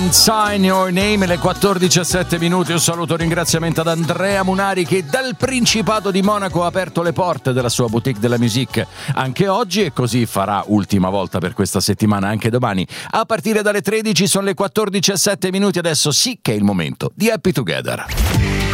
Sign Your Name, le 14:07 minuti. Un saluto e un ringraziamento ad Andrea Munari, che dal Principato di Monaco ha aperto le porte della sua boutique della musique anche oggi, e così farà ultima volta per questa settimana anche domani a partire dalle 13. Sono le 14:07 minuti. Adesso sì che è il momento di Happy Together.